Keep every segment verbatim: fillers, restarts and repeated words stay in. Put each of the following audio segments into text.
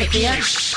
Garcia.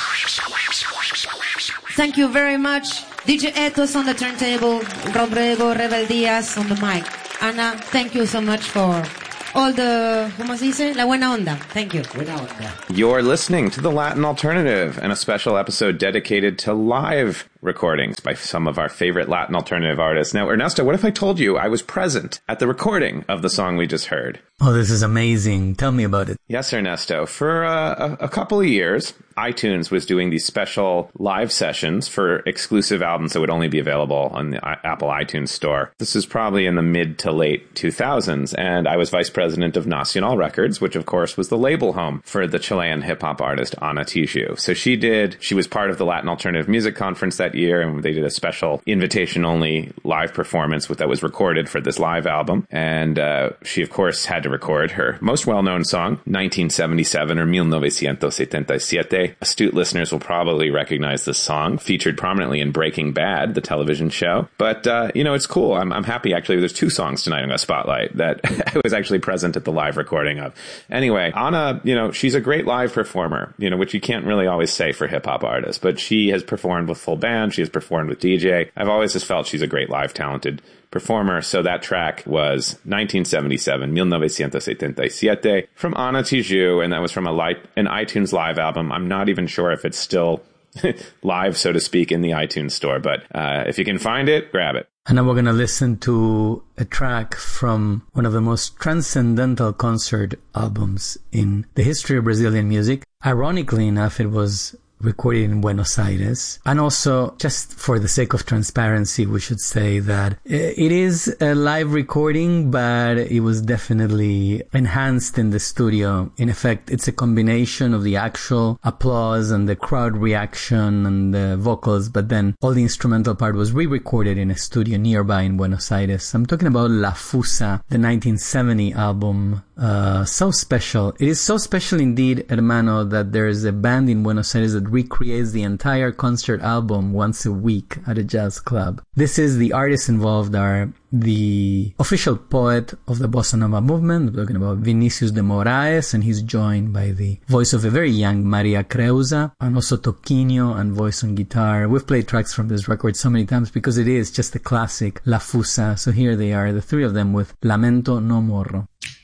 Thank you very much. D J Etos on the turntable, Rodrigo Rebel Diaz on the mic. Ana, thank you so much for all the, ¿cómo se dice? La buena onda. Thank you. Buena onda. You're listening to The Latin Alternative and a special episode dedicated to live recordings by some of our favorite Latin alternative artists. Now, Ernesto, what if I told you I was present at the recording of the song we just heard? Oh, this is amazing. Tell me about it. Yes, Ernesto. For uh, a, a couple of years, iTunes was doing these special live sessions for exclusive albums that would only be available on the I- Apple iTunes store. This is probably in the mid to late two thousands, and I was vice president of Nacional Records, which of course was the label home for the Chilean hip-hop artist Ana Tijoux. So she did, she was part of the Latin Alternative Music Conference that year, and they did a special invitation-only live performance with, that was recorded for this live album. And uh, she, of course, had to record her most well-known song, nineteen seventy-seven or mil novecientos setenta y siete. Astute listeners will probably recognize this song, featured prominently in Breaking Bad, the television show. But, uh, you know, it's cool. I'm, I'm happy, actually. There's two songs tonight on a Spotlight that I was actually present at the live recording of. Anyway, Ana, you know, she's a great live performer, you know, which you can't really always say for hip-hop artists. But she has performed with full band. She has performed with D J. I've always just felt she's a great live, talented performer. So that track was nineteen seventy-seven, mil novecientos setenta y siete, from Ana Tijoux, and that was from a light, an iTunes live album. I'm not even sure if it's still live, so to speak, in the iTunes store, but uh, if you can find it, grab it. And now we're going to listen to a track from one of the most transcendental concert albums in the history of Brazilian music. Ironically enough, it was recorded in Buenos Aires. And also, just for the sake of transparency, we should say that it is a live recording, but it was definitely enhanced in the studio. In effect, it's a combination of the actual applause and the crowd reaction and the vocals, but then all the instrumental part was re-recorded in a studio nearby in Buenos Aires. I'm talking about La Fusa, the nineteen seventy album. Uh, so special. It is so special indeed, hermano, that there is a band in Buenos Aires that recreates the entire concert album once a week at a jazz club. This is, the artists involved are the official poet of the Bossa Nova movement, we're talking about Vinicius de Moraes, and he's joined by the voice of a very young Maria Creuza, and also Toquinho and voice on guitar. We've played tracks from this record so many times because it is just a classic, La Fusa. So here they are, the three of them with Lamento No Morro.